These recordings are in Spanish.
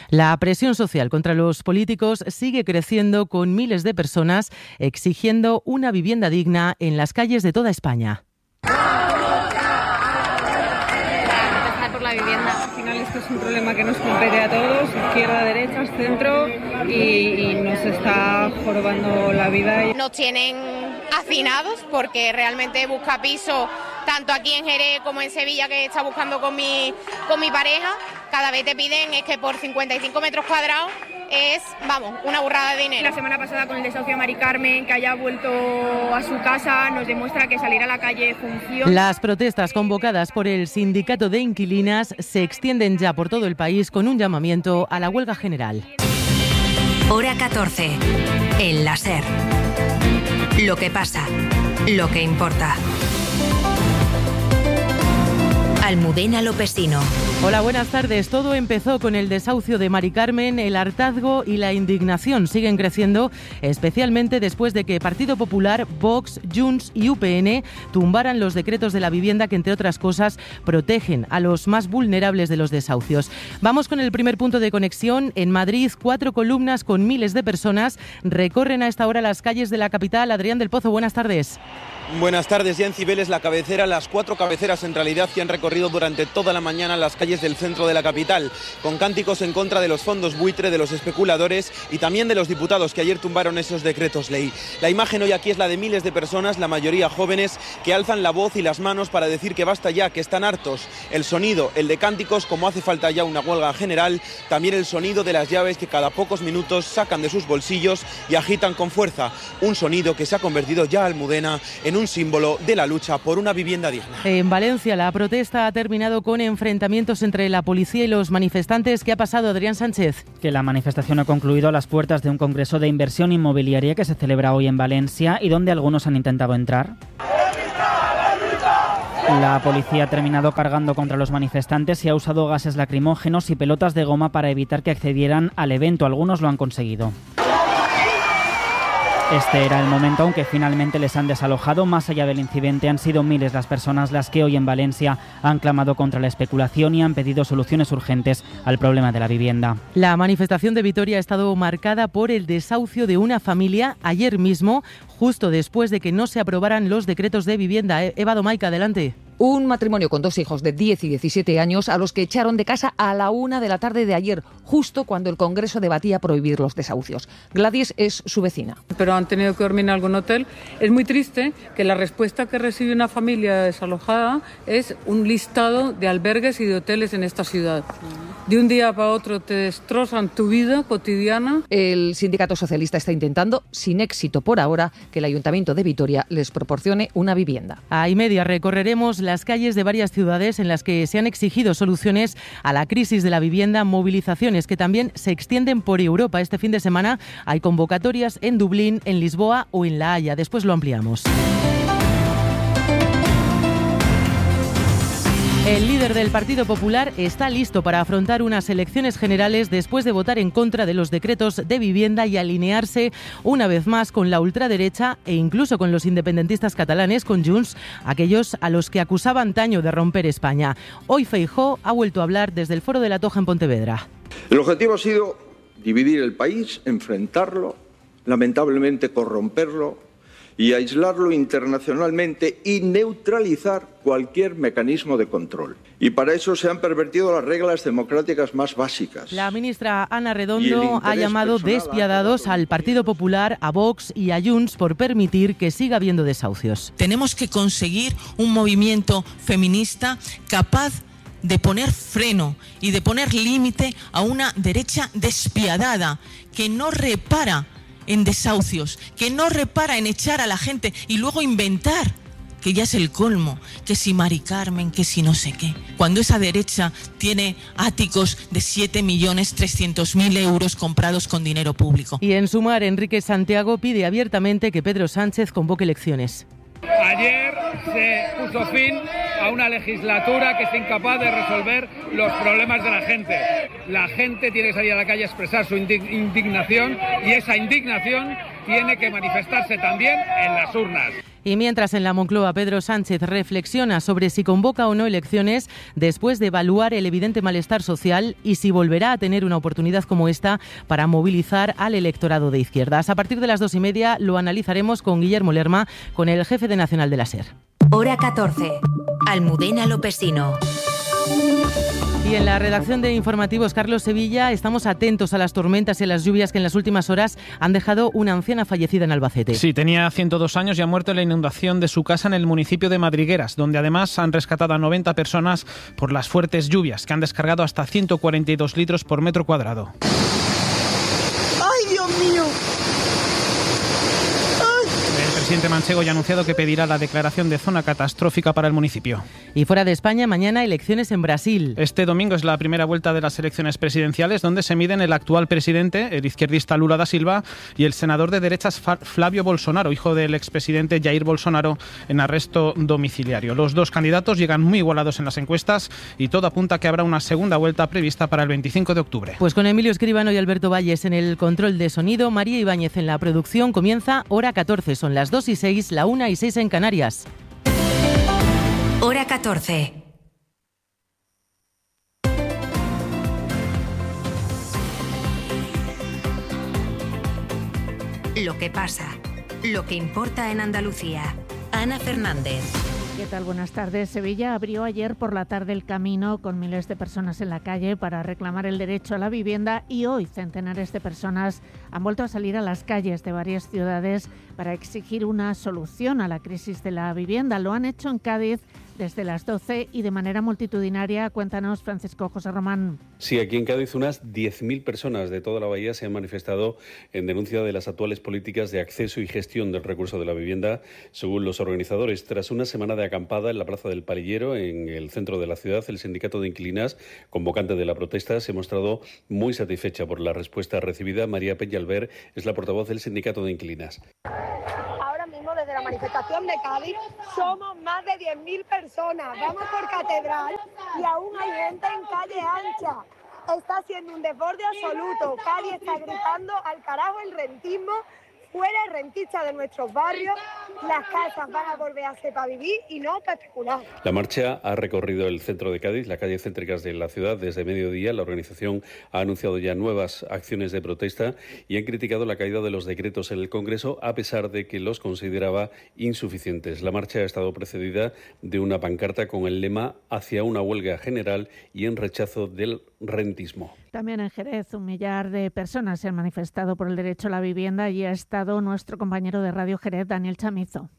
La presión social contra los políticos sigue creciendo, con miles de personas exigiendo una vivienda digna en las calles de toda España. Por la vivienda. Al final esto es un problema que nos compete a todos, izquierda, derecha, centro, y nos está jorobando la vida. Nos tienen hacinados porque realmente busca piso tanto aquí en Jerez como en Sevilla, que está buscando con mi pareja. Cada vez te piden es que por 55 metros cuadrados es, una burrada de dinero. La semana pasada con el desahucio a Mari Carmen, que haya vuelto a su casa, nos demuestra que salir a la calle funciona. Las protestas convocadas por el sindicato de inquilinas se extienden ya por todo el país, con un llamamiento a la huelga general. Hora 14. En la SER. Lo que pasa, lo que importa. Almudena Lopesino. Hola, buenas tardes. Todo empezó con el desahucio de Mari Carmen. El hartazgo y la indignación siguen creciendo, especialmente después de que Partido Popular, Vox, Junts y UPN tumbaran los decretos de la vivienda que, entre otras cosas, protegen a los más vulnerables de los desahucios. Vamos con el primer punto de conexión. En Madrid, 4 columnas con miles de personas recorren a esta hora las calles de la capital. Adrián del Pozo, buenas tardes. Buenas tardes. Ya en Cibeles, la cabecera, las 4 cabeceras en realidad, que han recorrido durante toda la mañana las calles del centro de la capital, con cánticos en contra de los fondos buitre, de los especuladores y también de los diputados que ayer tumbaron esos decretos ley. La imagen hoy aquí es la de miles de personas, la mayoría jóvenes, que alzan la voz y las manos para decir que basta ya, que están hartos. El sonido, el de cánticos, como hace falta ya una huelga general, también el sonido de las llaves que cada pocos minutos sacan de sus bolsillos y agitan con fuerza. Un sonido que se ha convertido ya, Almudena, en un símbolo de la lucha por una vivienda digna. En Valencia, la protesta ha terminado con enfrentamientos entre la policía y los manifestantes. ¿Qué ha pasado, Adrián Sánchez? Que la manifestación ha concluido a las puertas de un congreso de inversión inmobiliaria que se celebra hoy en Valencia y donde algunos han intentado entrar. La policía ha terminado cargando contra los manifestantes y ha usado gases lacrimógenos y pelotas de goma para evitar que accedieran al evento. Algunos lo han conseguido. Este era el momento, aunque finalmente les han desalojado. Más allá del incidente, han sido miles las personas las que hoy en Valencia han clamado contra la especulación y han pedido soluciones urgentes al problema de la vivienda. La manifestación de Vitoria ha estado marcada por el desahucio de una familia ayer mismo, justo después de que no se aprobaran los decretos de vivienda. Eva Domaica, adelante. Un matrimonio con 2 hijos de 10 y 17 años a los que echaron de casa a la 1 de la tarde de ayer, justo cuando el Congreso debatía prohibir los desahucios. Gladys es su vecina. Pero han tenido que dormir en algún hotel. Es muy triste que la respuesta que recibe una familia desalojada es un listado de albergues y de hoteles en esta ciudad. De un día para otro te destrozan tu vida cotidiana. El sindicato socialista está intentando, sin éxito por ahora, que el Ayuntamiento de Vitoria les proporcione una vivienda. A y media recorreremos las calles de varias ciudades en las que se han exigido soluciones a la crisis de la vivienda, movilizaciones que también se extienden por Europa. Este fin de semana hay convocatorias en Dublín, en Lisboa o en La Haya. Después lo ampliamos. El líder del Partido Popular está listo para afrontar unas elecciones generales después de votar en contra de los decretos de vivienda y alinearse una vez más con la ultraderecha e incluso con los independentistas catalanes, con Junts, aquellos a los que acusaba antaño de romper España. Hoy Feijóo ha vuelto a hablar desde el Foro de la Toja en Pontevedra. El objetivo ha sido dividir el país, enfrentarlo, lamentablemente corromperlo y aislarlo internacionalmente y neutralizar cualquier mecanismo de control. Y para eso se han pervertido las reglas democráticas más básicas. La ministra Ana Redondo ha llamado despiadados al Partido Popular, a Vox y a Junts por permitir que siga habiendo desahucios. Tenemos que conseguir un movimiento feminista capaz de poner freno y de poner límite a una derecha despiadada que no repara en desahucios, que no repara en echar a la gente y luego inventar, que ya es el colmo, que si Mari Carmen, que si no sé qué. Cuando esa derecha tiene áticos de 7.300.000 euros comprados con dinero público. Y en Sumar, Enrique Santiago pide abiertamente que Pedro Sánchez convoque elecciones. Ayer se puso fin a una legislatura que es incapaz de resolver los problemas de la gente. La gente tiene que salir a la calle a expresar su indignación y esa indignación tiene que manifestarse también en las urnas. Y mientras en la Moncloa Pedro Sánchez reflexiona sobre si convoca o no elecciones después de evaluar el evidente malestar social y si volverá a tener una oportunidad como esta para movilizar al electorado de izquierdas. A partir de las 2:30 lo analizaremos con Guillermo Lerma, con el jefe de Nacional de la SER. Hora 14. Almudena Lopesino. Y en la redacción de informativos Carlos Sevilla estamos atentos a las tormentas y a las lluvias que en las últimas horas han dejado una anciana fallecida en Albacete. Sí, tenía 102 años y ha muerto en la inundación de su casa en el municipio de Madrigueras, donde además han rescatado a 90 personas por las fuertes lluvias, que han descargado hasta 142 litros por metro cuadrado. ¡Ay, Dios mío! El presidente manchego ya ha anunciado que pedirá la declaración de zona catastrófica para el municipio. Y fuera de España, mañana elecciones en Brasil. Este domingo es la primera vuelta de las elecciones presidenciales, donde se miden el actual presidente, el izquierdista Lula da Silva, y el senador de derechas Flavio Bolsonaro, hijo del expresidente Jair Bolsonaro, en arresto domiciliario. Los dos candidatos llegan muy igualados en las encuestas y todo apunta a que habrá una segunda vuelta prevista para el 25 de octubre. Pues con Emilio Escribano y Alberto Valles en el control de sonido, María Ibáñez en la producción, comienza Hora 14. Son las 2:06, la 1:06 en Canarias. Hora 14. Lo que pasa, lo que importa en Andalucía. Ana Fernández. ¿Qué tal? Buenas tardes. Sevilla abrió ayer por la tarde el camino con miles de personas en la calle para reclamar el derecho a la vivienda y hoy centenares de personas han vuelto a salir a las calles de varias ciudades para exigir una solución a la crisis de la vivienda. Lo han hecho en Cádiz desde las 12 y de manera multitudinaria. Cuéntanos, Francisco José Román. Sí, aquí en Cádiz unas 10.000 personas de toda la bahía se han manifestado en denuncia de las actuales políticas de acceso y gestión del recurso de la vivienda, según los organizadores. Tras una semana de acampada en la Plaza del Palillero, en el centro de la ciudad, el sindicato de inquilinas, convocante de la protesta, se ha mostrado muy satisfecha por la respuesta recibida. María Peñalver es la portavoz del sindicato de inquilinas. Desde la manifestación de Cádiz somos más de 10.000 personas, vamos por Catedral y aún hay gente en calle ancha. Está siendo un desborde absoluto. Cádiz está gritando al carajo el rentismo, fuera el rentista de nuestros barrios. Las casas van a volver a ser para vivir y no para especular. La marcha ha recorrido el centro de Cádiz, las calles céntricas de la ciudad desde mediodía. La organización ha anunciado ya nuevas acciones de protesta y han criticado la caída de los decretos en el Congreso, a pesar de que los consideraba insuficientes. La marcha ha estado precedida de una pancarta con el lema "Hacia una huelga general y en rechazo del rentismo". También en Jerez, 1 millar de personas se han manifestado por el derecho a la vivienda y ha estado nuestro compañero de Radio Jerez, Daniel Chamizo.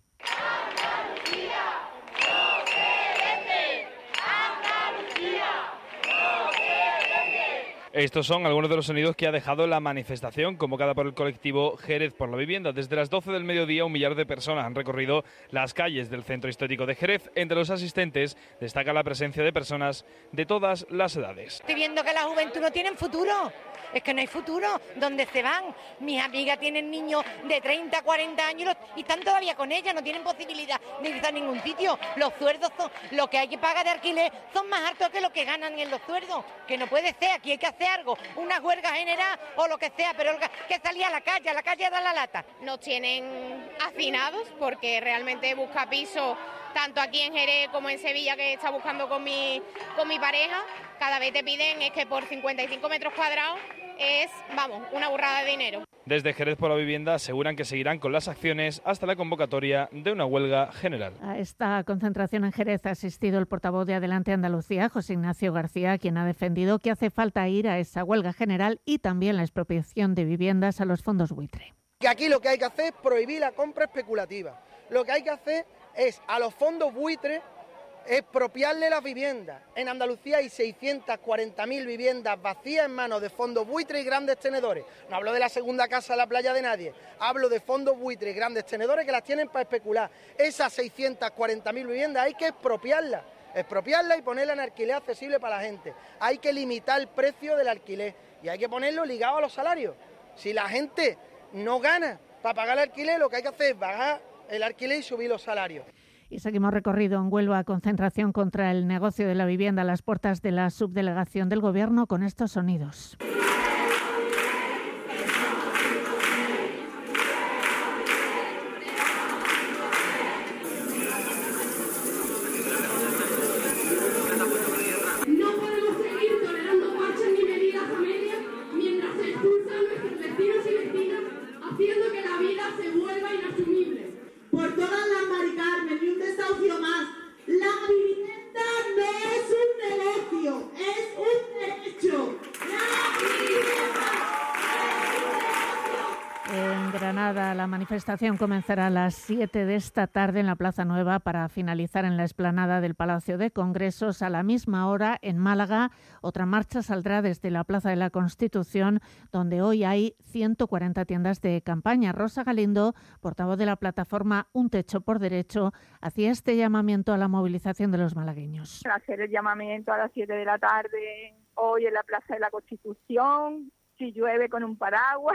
Estos son algunos de los sonidos que ha dejado la manifestación convocada por el colectivo Jerez por la Vivienda. Desde las 12 del mediodía, 1 millar de personas han recorrido las calles del centro histórico de Jerez. Entre los asistentes destaca la presencia de personas de todas las edades. Estoy viendo que la juventud no tiene futuro. Es que no hay futuro. ¿Dónde se van? Mis amigas tienen niños de 30, 40 años y están todavía con ellas, no tienen posibilidad de ir a ningún sitio. Los sueldos, lo que hay que pagar de alquiler, son más altos que lo que ganan en los sueldos. Que no puede ser, aquí hay que hacer algo, una huelga general o lo que sea, pero que salía a la calle da la lata. Nos tienen hacinados porque realmente busca piso tanto aquí en Jerez como en Sevilla, que está buscando con mi pareja. Cada vez te piden es que por 55 metros cuadrados es, vamos, una burrada de dinero. Desde Jerez por la Vivienda aseguran que seguirán con las acciones hasta la convocatoria de una huelga general. A esta concentración en Jerez ha asistido el portavoz de Adelante Andalucía, José Ignacio García, quien ha defendido que hace falta ir a esa huelga general y también la expropiación de viviendas a los fondos buitre. Que aquí lo que hay que hacer es prohibir la compra especulativa. Lo que hay que hacer es a los fondos buitres expropiarle las viviendas. En Andalucía hay 640.000 viviendas vacías en manos de fondos buitres y grandes tenedores. No hablo de la segunda casa de la playa de nadie, hablo de fondos buitres y grandes tenedores que las tienen para especular. Esas 640.000 viviendas hay que expropiarlas y ponerlas en alquiler accesible para la gente. Hay que limitar el precio del alquiler y hay que ponerlo ligado a los salarios. Si la gente no gana para pagar el alquiler, lo que hay que hacer es bajar el alquiler y subir los salarios. Y seguimos recorrido en Huelva, concentración contra el negocio de la vivienda a las puertas de la subdelegación del Gobierno con estos sonidos. manifestación comenzará a las 7 de esta tarde en la Plaza Nueva para finalizar en la explanada del Palacio de Congresos. A la misma hora, en Málaga, otra marcha saldrá desde la Plaza de la Constitución, donde hoy hay 140 tiendas de campaña. Rosa Galindo, portavoz de la plataforma Un Techo por Derecho, hacía este llamamiento a la movilización de los malagueños. Hacer el llamamiento a las 7 de la tarde, hoy en la Plaza de la Constitución, si llueve con un paraguas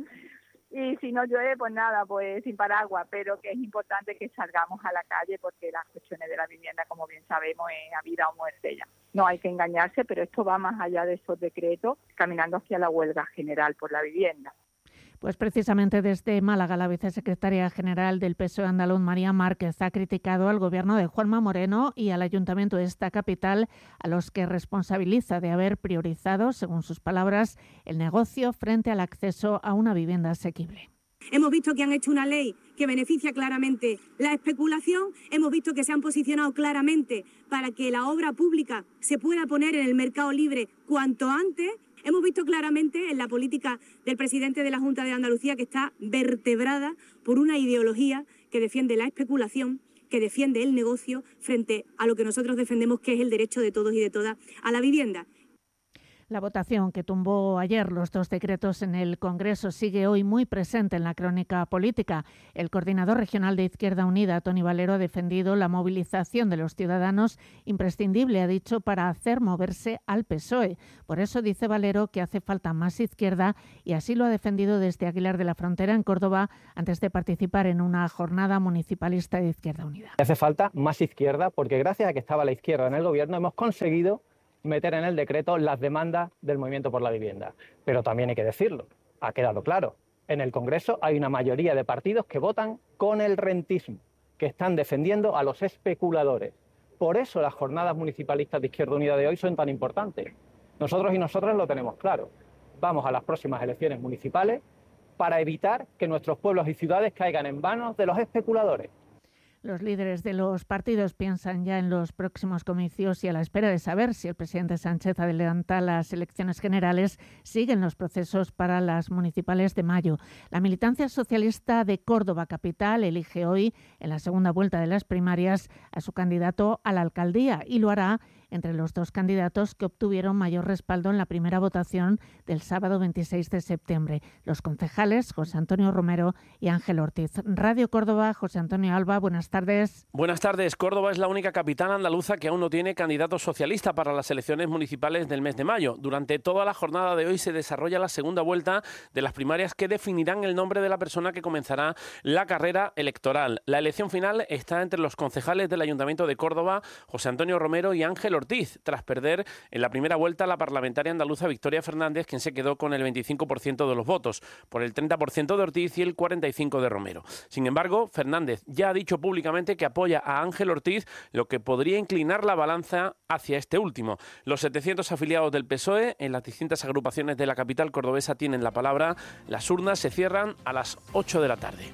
y si no llueve pues nada, pues sin paraguas, pero que es importante que salgamos a la calle porque las cuestiones de la vivienda, como bien sabemos, es a vida o muerte ya. No hay que engañarse, pero esto va más allá de esos decretos, caminando hacia la huelga general por la vivienda. Pues precisamente desde Málaga, la vicesecretaria general del PSOE andaluz, María Márquez, ha criticado al gobierno de Juanma Moreno y al ayuntamiento de esta capital, a los que responsabiliza de haber priorizado, según sus palabras, el negocio frente al acceso a una vivienda asequible. Hemos visto que han hecho una ley que beneficia claramente la especulación, hemos visto que se han posicionado claramente para que la obra pública se pueda poner en el mercado libre cuanto antes. Hemos visto claramente en la política del presidente de la Junta de Andalucía que está vertebrada por una ideología que defiende la especulación, que defiende el negocio frente a lo que nosotros defendemos, que es el derecho de todos y de todas a la vivienda. La votación que tumbó ayer los dos decretos en el Congreso sigue hoy muy presente en la crónica política. El coordinador regional de Izquierda Unida, Toni Valero, ha defendido la movilización de los ciudadanos, imprescindible, ha dicho, para hacer moverse al PSOE. Por eso dice Valero que hace falta más izquierda y así lo ha defendido desde Aguilar de la Frontera, en Córdoba, antes de participar en una jornada municipalista de Izquierda Unida. Hace falta más izquierda porque gracias a que estaba la izquierda en el gobierno hemos conseguido meter en el decreto las demandas del movimiento por la vivienda. Pero también hay que decirlo, ha quedado claro, en el Congreso hay una mayoría de partidos que votan con el rentismo, que están defendiendo a los especuladores. Por eso las jornadas municipalistas de Izquierda Unida de hoy son tan importantes. Nosotros y nosotras lo tenemos claro. Vamos a las próximas elecciones municipales para evitar que nuestros pueblos y ciudades caigan en manos de los especuladores. Los líderes de los partidos piensan ya en los próximos comicios y a la espera de saber si el presidente Sánchez adelanta las elecciones generales, siguen los procesos para las municipales de mayo. La militancia socialista de Córdoba capital elige hoy, en la segunda vuelta de las primarias, a su candidato a la alcaldía y lo hará entre los dos candidatos que obtuvieron mayor respaldo en la primera votación del sábado 26 de septiembre. Los concejales José Antonio Romero y Ángel Ortiz. Radio Córdoba, José Antonio Alba, buenas tardes. Buenas tardes. Córdoba es la única capital andaluza que aún no tiene candidato socialista para las elecciones municipales del mes de mayo. Durante toda la jornada de hoy se desarrolla la segunda vuelta de las primarias que definirán el nombre de la persona que comenzará la carrera electoral. La elección final está entre los concejales del Ayuntamiento de Córdoba, José Antonio Romero y Ángel Ortiz, tras perder en la primera vuelta la parlamentaria andaluza Victoria Fernández, quien se quedó con el 25% de los votos, por el 30% de Ortiz y el 45% de Romero. Sin embargo, Fernández ya ha dicho públicamente que apoya a Ángel Ortiz, lo que podría inclinar la balanza hacia este último. Los 700 afiliados del PSOE en las distintas agrupaciones de la capital cordobesa tienen la palabra. Las urnas se cierran a las 8 de la tarde.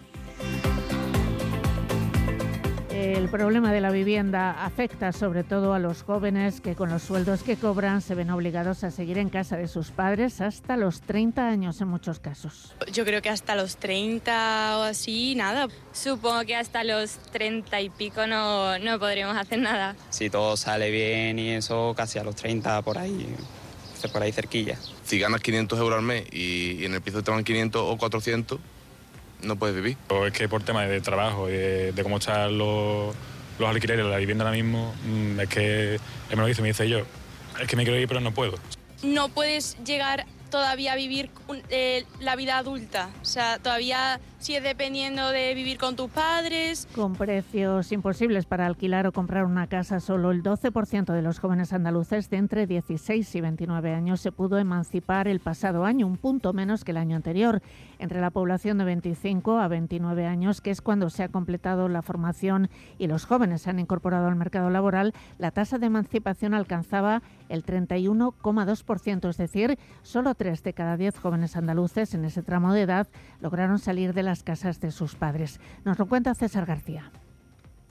El problema de la vivienda afecta sobre todo a los jóvenes que con los sueldos que cobran se ven obligados a seguir en casa de sus padres hasta los 30 años en muchos casos. Yo creo que hasta los 30 o así, nada. Supongo que hasta los 30 y pico no podríamos hacer nada. Si todo sale bien y eso, casi a los 30 por ahí cerquilla. Si ganas 500 euros al mes y en el piso te van 500 o 400... no puedes vivir. Es que por tema de trabajo y de cómo están los alquileres, la vivienda ahora mismo, es que él me lo dice, me dice yo, es que me quiero ir pero no puedo. No puedes llegar todavía a vivir la vida adulta, o sea, todavía sigues dependiendo de vivir con tus padres. Con precios imposibles para alquilar o comprar una casa, solo el 12% de los jóvenes andaluces de entre 16 y 29 años se pudo emancipar el pasado año, un punto menos que el año anterior. Entre la población de 25 a 29 años, que es cuando se ha completado la formación y los jóvenes se han incorporado al mercado laboral, la tasa de emancipación alcanzaba el 31,2%, es decir, solo 3 de cada 10 jóvenes andaluces en ese tramo de edad lograron salir de las casas de sus padres. Nos lo cuenta César García.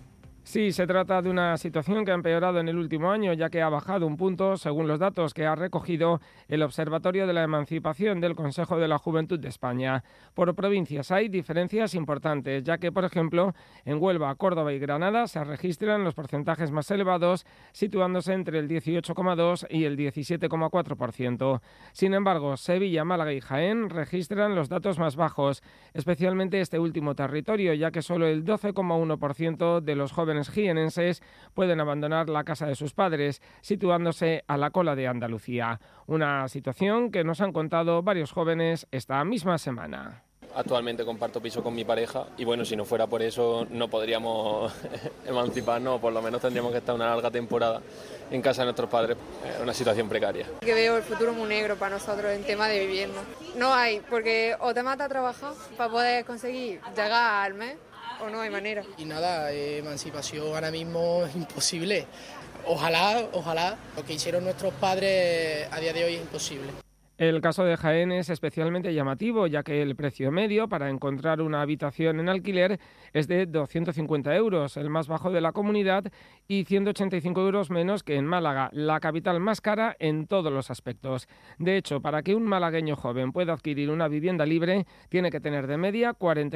Sí, se trata de una situación que ha empeorado en el último año, ya que ha bajado un punto, según los datos que ha recogido el Observatorio de la Emancipación del Consejo de la Juventud de España. Por provincias hay diferencias importantes, ya que, por ejemplo, en Huelva, Córdoba y Granada se registran los porcentajes más elevados, situándose entre el 18,2 y el 17,4%. Sin embargo, Sevilla, Málaga y Jaén registran los datos más bajos, especialmente este último territorio, ya que solo el 12,1% de los jóvenes jienenses pueden abandonar la casa de sus padres, situándose a la cola de Andalucía. Una situación que nos han contado varios jóvenes esta misma semana. Actualmente comparto piso con mi pareja y bueno, si no fuera por eso no podríamos emanciparnos, o por lo menos tendríamos que estar una larga temporada en casa de nuestros padres. Es una situación precaria. Que veo el futuro muy negro para nosotros en tema de vivienda. No hay, porque o te mata a trabajar para poder conseguir llegar al mes, o no hay manera. Y nada, emancipación ahora mismo es imposible. Ojalá, lo que hicieron nuestros padres a día de hoy es imposible. El caso de Jaén es especialmente llamativo, ya que el precio medio para encontrar una habitación en alquiler es de 250 euros, el más bajo de la comunidad, y 185 euros menos que en Málaga, la capital más cara en todos los aspectos. De hecho, para que un malagueño joven pueda adquirir una vivienda libre, tiene que tener de media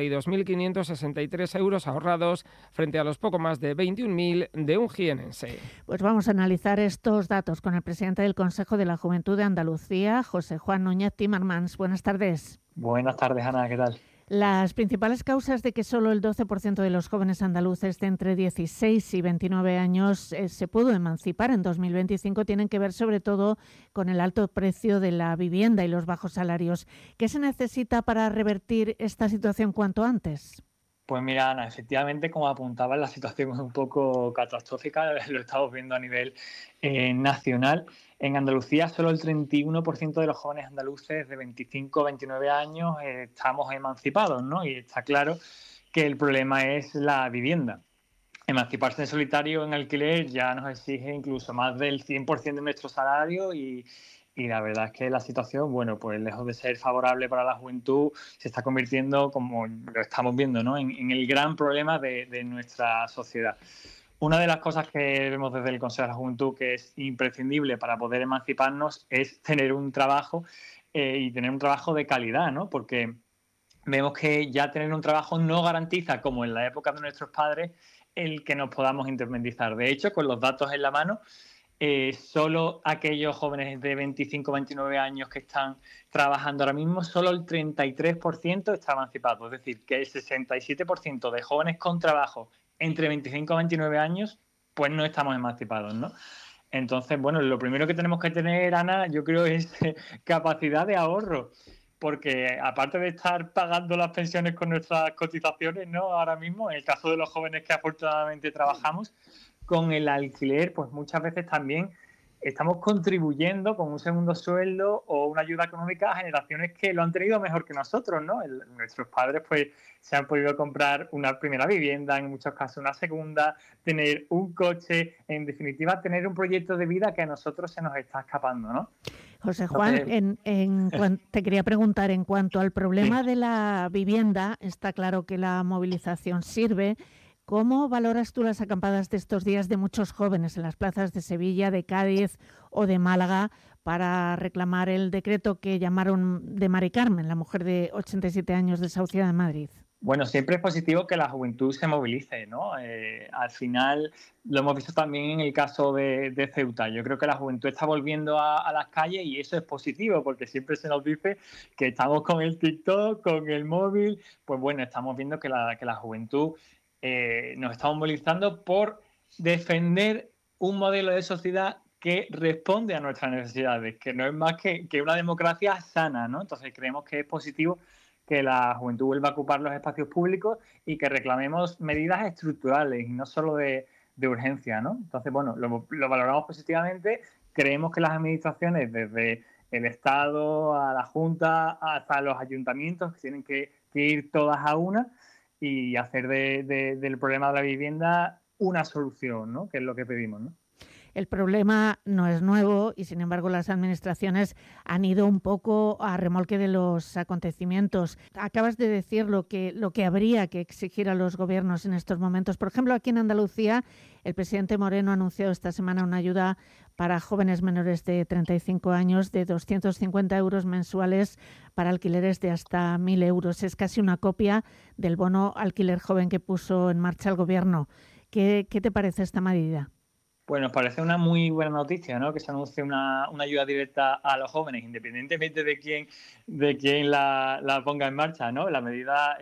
42.563 euros ahorrados, frente a los poco más de 21.000 de un jienense. Pues vamos a analizar estos datos con el presidente del Consejo de la Juventud de Andalucía, José Juan Núñez Timmermans. Buenas tardes. Buenas tardes, Ana, ¿qué tal? Las principales causas de que solo el 12% de los jóvenes andaluces de entre 16 y 29 años se pudo emancipar en 2025 tienen que ver sobre todo con el alto precio de la vivienda y los bajos salarios. ¿Qué se necesita para revertir esta situación cuanto antes? Pues mira, Ana, efectivamente, como apuntaba, la situación es un poco catastrófica, lo estamos viendo a nivel nacional. En Andalucía, solo el 31% de los jóvenes andaluces de 25 o 29 años estamos emancipados, ¿no? Y está claro que el problema es la vivienda. Emanciparse en solitario en alquiler ya nos exige incluso más del 100% de nuestro salario y la verdad es que la situación, bueno, pues lejos de ser favorable para la juventud, se está convirtiendo, como lo estamos viendo, ¿no?, en el gran problema de nuestra sociedad. Una de las cosas que vemos desde el Consejo de la Juventud que es imprescindible para poder emanciparnos es tener un trabajo y tener un trabajo de calidad, ¿no? Porque vemos que ya tener un trabajo no garantiza, como en la época de nuestros padres, el que nos podamos independizar. De hecho, con los datos en la mano, solo aquellos jóvenes de 25 o 29 años que están trabajando ahora mismo, solo el 33% está emancipado. Es decir, que el 67% de jóvenes con trabajo entre 25 y 29 años, pues no estamos emancipados, ¿no? Entonces, bueno, lo primero que tenemos que tener, Ana, yo creo es capacidad de ahorro, porque aparte de estar pagando las pensiones con nuestras cotizaciones, ¿no?, ahora mismo, en el caso de los jóvenes que afortunadamente trabajamos, con el alquiler, pues muchas veces también estamos contribuyendo con un segundo sueldo o una ayuda económica a generaciones que lo han tenido mejor que nosotros, ¿no? Nuestros padres pues se han podido comprar una primera vivienda, en muchos casos una segunda, tener un coche, en definitiva tener un proyecto de vida que a nosotros se nos está escapando, ¿no? José Juan, te quería preguntar, en cuanto al problema de la vivienda, está claro que la movilización sirve. ¿Cómo valoras tú las acampadas de estos días de muchos jóvenes en las plazas de Sevilla, de Cádiz o de Málaga para reclamar el decreto que llamaron de Mari Carmen, la mujer de 87 años desahuciada en Madrid? Bueno, siempre es positivo que la juventud se movilice, ¿no? Al final lo hemos visto también en el caso de Ceuta. Yo creo que la juventud está volviendo a las calles y eso es positivo porque siempre se nos dice que estamos con el TikTok, con el móvil. Pues bueno, estamos viendo que la juventud nos estamos movilizando por defender un modelo de sociedad que responde a nuestras necesidades, que no es más que una democracia sana, ¿no? Entonces creemos que es positivo que la juventud vuelva a ocupar los espacios públicos y que reclamemos medidas estructurales y no solo de urgencia, ¿no? Entonces, bueno, lo valoramos positivamente. Creemos que las administraciones, desde el Estado a la Junta hasta los ayuntamientos, tienen que ir todas a una y hacer del problema de la vivienda una solución, ¿no?, que es lo que pedimos, ¿no? El problema no es nuevo y, sin embargo, las administraciones han ido un poco a remolque de los acontecimientos. Acabas de decir lo que habría que exigir a los gobiernos en estos momentos. Por ejemplo, aquí en Andalucía, el presidente Moreno ha anunciado esta semana una ayuda para jóvenes menores de 35 años de 250 euros mensuales para alquileres de hasta 1.000 euros. Es casi una copia del bono alquiler joven que puso en marcha el Gobierno. ¿Qué te parece esta medida? Pues nos parece una muy buena noticia, ¿no? Que se anuncie una ayuda directa a los jóvenes, independientemente de quién la ponga en marcha, ¿no? La medida,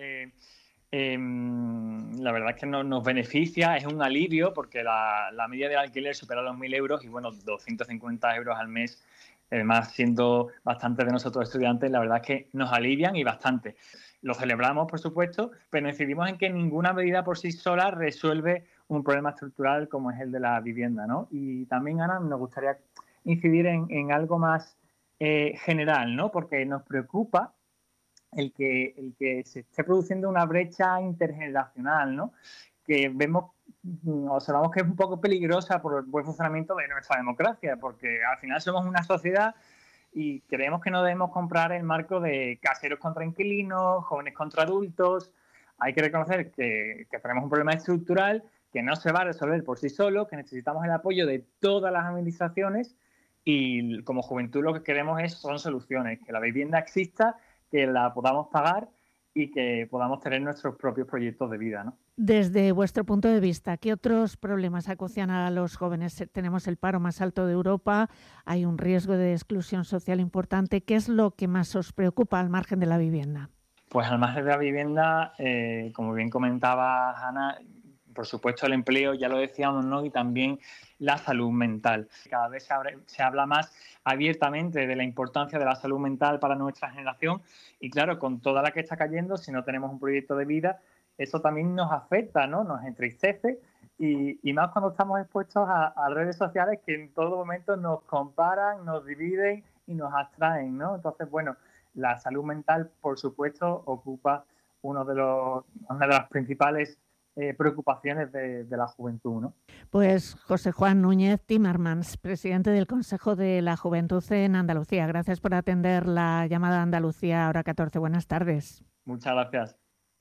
la verdad es que nos beneficia, es un alivio, porque la medida del alquiler supera los 1.000 euros y, bueno, 250 euros al mes, además siendo bastantes de nosotros estudiantes, la verdad es que nos alivian y bastante. Lo celebramos, por supuesto, pero incidimos en que ninguna medida por sí sola resuelve un problema estructural como es el de la vivienda, ¿no? Y también, Ana, nos gustaría incidir en algo más general, ¿no? Porque nos preocupa el que se esté produciendo una brecha intergeneracional, ¿no? Que observamos que es un poco peligrosa por el buen funcionamiento de nuestra democracia, porque al final somos una sociedad y creemos que no debemos comprar el marco de caseros contra inquilinos, jóvenes contra adultos. Hay que reconocer que tenemos un problema estructural que no se va a resolver por sí solo, que necesitamos el apoyo de todas las administraciones y como juventud lo que queremos son soluciones, que la vivienda exista, que la podamos pagar y que podamos tener nuestros propios proyectos de vida, ¿no? Desde vuestro punto de vista, ¿qué otros problemas acucian a los jóvenes? Tenemos el paro más alto de Europa, hay un riesgo de exclusión social importante. ¿Qué es lo que más os preocupa al margen de la vivienda? Pues al margen de la vivienda, como bien comentaba Ana, por supuesto el empleo, ya lo decíamos, ¿no? Y también la salud mental. Cada vez se habla más abiertamente de la importancia de la salud mental para nuestra generación y claro, con toda la que está cayendo, si no tenemos un proyecto de vida, eso también nos afecta, ¿no? Nos entristece y más cuando estamos expuestos a redes sociales que en todo momento nos comparan, nos dividen y nos abstraen, ¿no? Entonces, bueno, la salud mental, por supuesto, ocupa una de las principales preocupaciones de la juventud, ¿no? Pues José Juan Núñez Timmermans, presidente del Consejo de la Juventud en Andalucía. Gracias por atender la llamada a Andalucía Hora 14. Buenas tardes. Muchas gracias.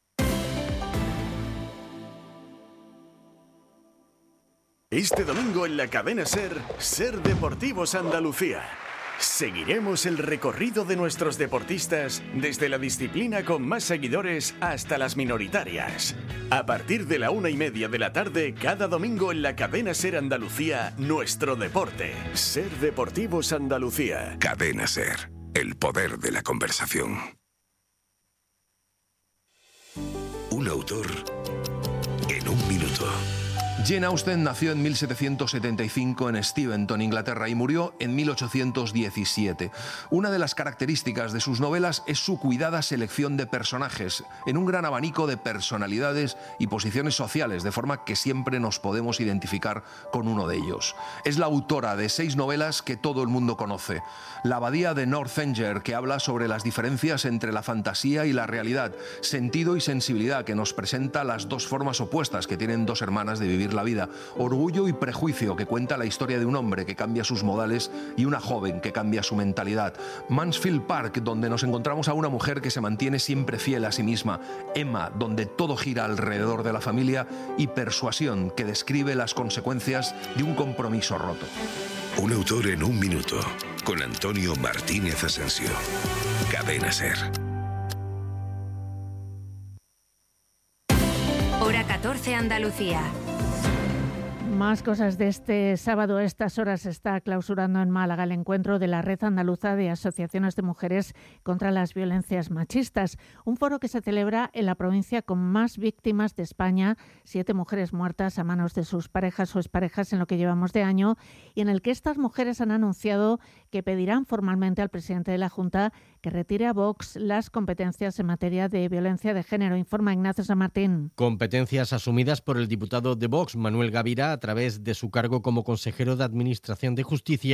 Este domingo en la cadena SER Deportivos Andalucía. Seguiremos el recorrido de nuestros deportistas desde la disciplina con más seguidores hasta las minoritarias. A partir de la 1:30 de la tarde, cada domingo en la cadena SER Andalucía, nuestro deporte. SER Deportivos Andalucía. Cadena SER, el poder de la conversación. Un autor en un minuto. Jane Austen nació en 1775 en Steventon, Inglaterra, y murió en 1817. Una de las características de sus novelas es su cuidada selección de personajes, en un gran abanico de personalidades y posiciones sociales, de forma que siempre nos podemos identificar con uno de ellos. Es la autora de 6 novelas que todo el mundo conoce. La abadía de Northanger, que habla sobre las diferencias entre la fantasía y la realidad. Sentido y sensibilidad, que nos presenta las dos formas opuestas que tienen dos hermanas de vivir la vida. Orgullo y prejuicio, que cuenta la historia de un hombre que cambia sus modales y una joven que cambia su mentalidad. Mansfield Park, donde nos encontramos a una mujer que se mantiene siempre fiel a sí misma. Emma, donde todo gira alrededor de la familia. Y Persuasión, que describe las consecuencias de un compromiso roto. Un autor en un minuto, con Antonio Martínez Asensio. Cadena SER. Hora 14 Andalucía. Más cosas de este sábado. A estas horas se está clausurando en Málaga el encuentro de la Red Andaluza de Asociaciones de Mujeres contra las Violencias Machistas, un foro que se celebra en la provincia con más víctimas de España, 7 mujeres muertas a manos de sus parejas o exparejas en lo que llevamos de año, y en el que estas mujeres han anunciado que pedirán formalmente al presidente de la Junta que retire a Vox las competencias en materia de violencia de género. Informa Ignacio San Martín. Competencias asumidas por el diputado de Vox, Manuel Gavira, a través de su cargo como consejero de Administración de Justicia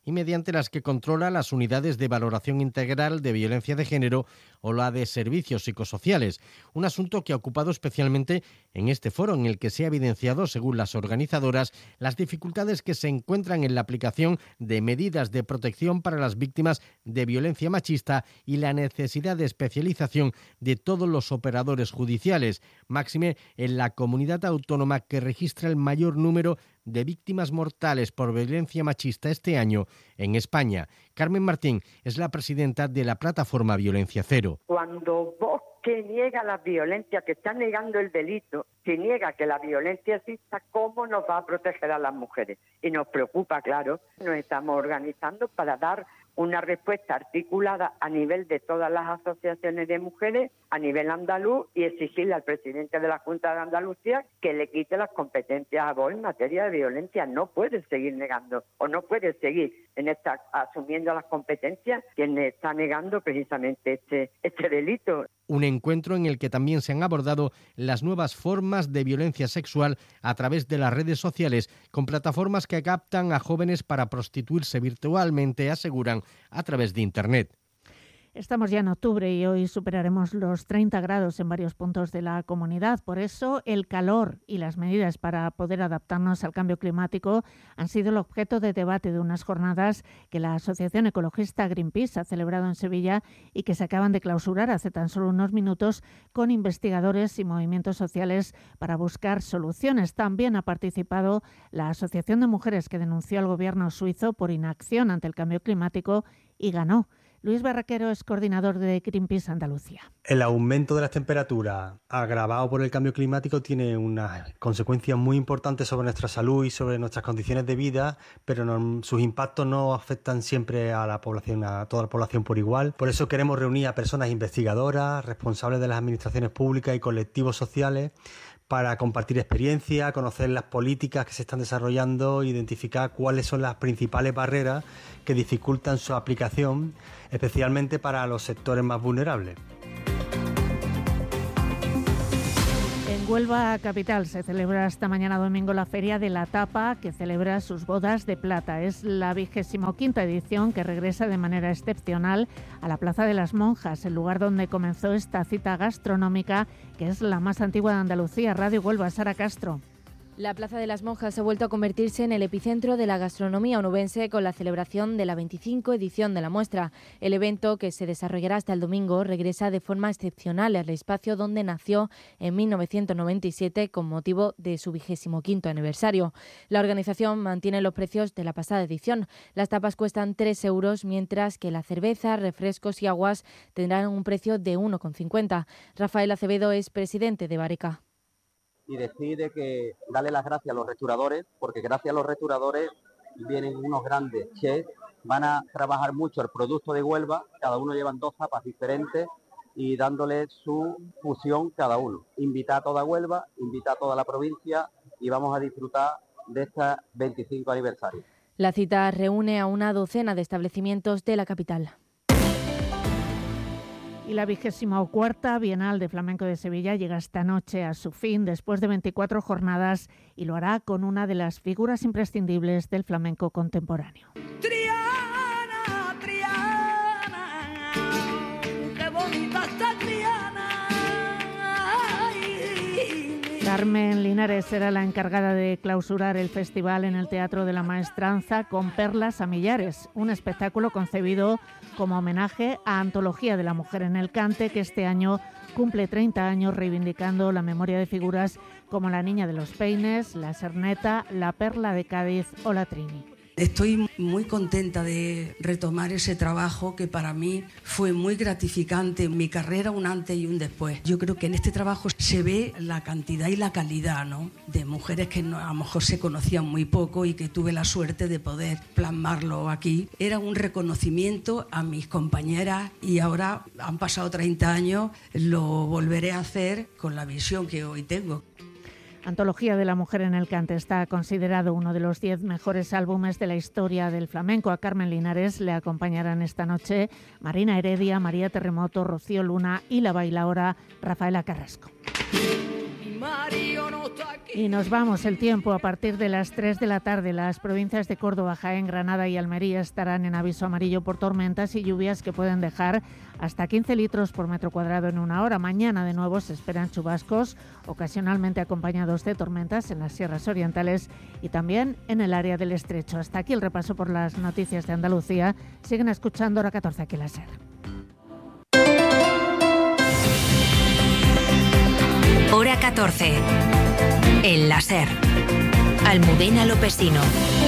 y mediante las que controla las unidades de valoración integral de violencia de género o la de servicios psicosociales. Un asunto que ha ocupado especialmente en este foro, en el que se ha evidenciado, según las organizadoras, las dificultades que se encuentran en la aplicación de medidas de protección para las víctimas de violencia machista y la necesidad de especialización de todos los operadores judiciales, máxime en la comunidad autónoma que registra el mayor número de víctimas mortales por violencia machista este año en España. Carmen Martín es la presidenta de la plataforma Violencia Cero. Cuando vos que niega la violencia, que está negando el delito, que niega que la violencia exista, ¿cómo nos va a proteger a las mujeres? Y nos preocupa, claro, nos estamos organizando para dar una respuesta articulada a nivel de todas las asociaciones de mujeres, a nivel andaluz, y exigirle al presidente de la Junta de Andalucía que le quite las competencias a vos en materia de violencia. No puede seguir negando, o no puede seguir asumiendo las competencias quien está negando precisamente este delito. Un encuentro en el que también se han abordado las nuevas formas de violencia sexual a través de las redes sociales, con plataformas que captan a jóvenes para prostituirse virtualmente, aseguran, a través de Internet. Estamos ya en octubre y hoy superaremos los 30 grados en varios puntos de la comunidad. Por eso, el calor y las medidas para poder adaptarnos al cambio climático han sido el objeto de debate de unas jornadas que la Asociación Ecologista Greenpeace ha celebrado en Sevilla y que se acaban de clausurar hace tan solo unos minutos con investigadores y movimientos sociales para buscar soluciones. También ha participado la Asociación de Mujeres, que denunció al gobierno suizo por inacción ante el cambio climático y ganó. Luis Barraquero es coordinador de Greenpeace Andalucía. El aumento de las temperaturas agravado por el cambio climático tiene unas consecuencias muy importantes sobre nuestra salud y sobre nuestras condiciones de vida, pero sus impactos no afectan siempre a la población, a toda la población por igual. Por eso queremos reunir a personas investigadoras, responsables de las administraciones públicas y colectivos sociales, para compartir experiencia, conocer las políticas que se están desarrollando, identificar cuáles son las principales barreras que dificultan su aplicación, especialmente para los sectores más vulnerables. En Huelva capital se celebra esta mañana domingo la Feria de la Tapa, que celebra sus bodas de plata. Es la 25ª edición que regresa de manera excepcional a la Plaza de las Monjas, el lugar donde comenzó esta cita gastronómica, que es la más antigua de Andalucía. Radio Huelva, Sara Castro. La Plaza de las Monjas ha vuelto a convertirse en el epicentro de la gastronomía onubense con la celebración de la 25 edición de la muestra. El evento, que se desarrollará hasta el domingo, regresa de forma excepcional al espacio donde nació en 1997 con motivo de su 25º aniversario. La organización mantiene los precios de la pasada edición. Las tapas cuestan 3 euros, mientras que la cerveza, refrescos y aguas tendrán un precio de 1,50. Rafael Acevedo es presidente de Bareca. Y decide que darle las gracias a los restauradores, porque gracias a los restauradores vienen unos grandes chefs, van a trabajar mucho el producto de Huelva, cada uno llevan 2 tapas diferentes y dándole su fusión cada uno. Invita a toda Huelva, invita a toda la provincia y vamos a disfrutar de este 25 aniversario. La cita reúne a una docena de establecimientos de la capital. Y la 24ª Bienal de Flamenco de Sevilla llega esta noche a su fin después de 24 jornadas y lo hará con una de las figuras imprescindibles del flamenco contemporáneo. Triana, Triana, qué bonita está Triana. Carmen Linares será la encargada de clausurar el festival en el Teatro de la Maestranza con Perlas a Millares, un espectáculo concebido como homenaje a Antología de la Mujer en el Cante, que este año cumple 30 años reivindicando la memoria de figuras como la Niña de los Peines, la Serneta, la Perla de Cádiz o la Trini. Estoy muy contenta de retomar ese trabajo que para mí fue muy gratificante en mi carrera, un antes y un después. Yo creo que en este trabajo se ve la cantidad y la calidad, ¿no?, de mujeres que a lo mejor se conocían muy poco y que tuve la suerte de poder plasmarlo aquí. Era un reconocimiento a mis compañeras y ahora han pasado 30 años, lo volveré a hacer con la visión que hoy tengo. Antología de la Mujer en el Cante está considerado uno de los 10 mejores álbumes de la historia del flamenco. A Carmen Linares le acompañarán esta noche Marina Heredia, María Terremoto, Rocío Luna y la bailaora Rafaela Carrasco. Mario no Y nos vamos el tiempo a partir de las 3 de la tarde. Las provincias de Córdoba, Jaén, Granada y Almería estarán en aviso amarillo por tormentas y lluvias que pueden dejar hasta 15 litros por metro cuadrado en una hora. Mañana de nuevo se esperan chubascos, ocasionalmente acompañados de tormentas en las sierras orientales y también en el área del Estrecho. Hasta aquí el repaso por las noticias de Andalucía. Siguen escuchando Hora 14 aquí en la SER. Hora 14. En la SER. Almudena Lopesino.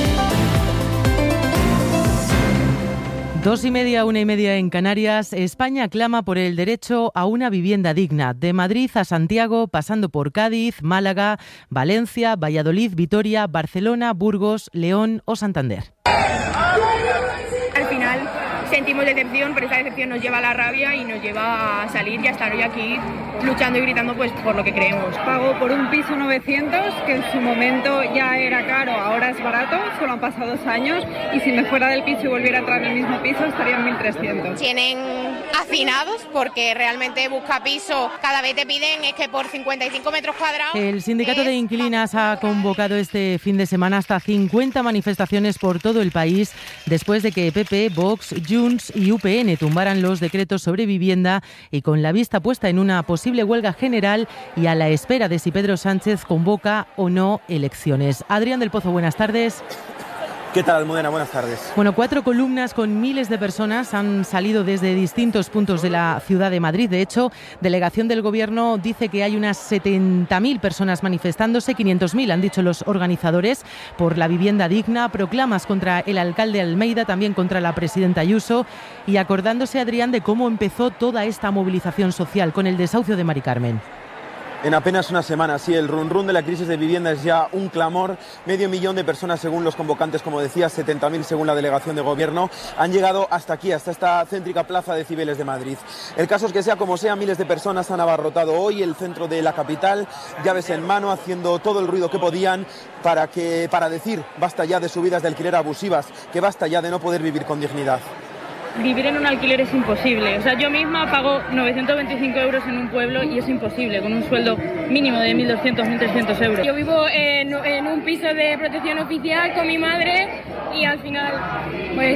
2:30, 1:30 en Canarias. España clama por el derecho a una vivienda digna. De Madrid a Santiago, pasando por Cádiz, Málaga, Valencia, Valladolid, Vitoria, Barcelona, Burgos, León o Santander. Al final sentimos decepción, pero esa decepción nos lleva a la rabia y nos lleva a salir y a estar hoy aquí luchando y gritando pues por lo que creemos. Pago por un piso 900, que en su momento ya era caro, ahora es barato, solo han pasado 2 años y si me fuera del piso y volviera a entrar en el mismo piso estaría en 1.300. Tienen hacinados porque realmente busca piso, cada vez te piden es que por 55 metros cuadrados. El sindicato de inquilinas ha convocado este fin de semana hasta 50 manifestaciones por todo el país después de que PP, Vox, Junts y UPN tumbaran los decretos sobre vivienda y con la vista puesta en una posible huelga general y a la espera de si Pedro Sánchez convoca o no elecciones. Adrián del Pozo, buenas tardes. ¿Qué tal, Almudena? Buenas tardes. Bueno, 4 columnas con miles de personas han salido desde distintos puntos de la ciudad de Madrid. De hecho, delegación del Gobierno dice que hay unas 70.000 personas manifestándose, 500.000 han dicho los organizadores, por la vivienda digna, proclamas contra el alcalde Almeida, también contra la presidenta Ayuso y acordándose, Adrián, de cómo empezó toda esta movilización social con el desahucio de Mari Carmen. En apenas una semana, sí, el run-run de la crisis de vivienda es ya un clamor. 500.000 de personas, según los convocantes, como decía, 70.000 según la delegación de Gobierno, han llegado hasta aquí, hasta esta céntrica plaza de Cibeles de Madrid. El caso es que sea como sea, miles de personas han abarrotado hoy el centro de la capital, llaves en mano, haciendo todo el ruido que podían para decir basta ya de subidas de alquiler abusivas, que basta ya de no poder vivir con dignidad. Vivir en un alquiler es imposible. O sea, yo misma pago 925 euros en un pueblo y es imposible, con un sueldo mínimo de 1.200, 1.300 euros. Yo vivo en un piso de protección oficial con mi madre y al final, pues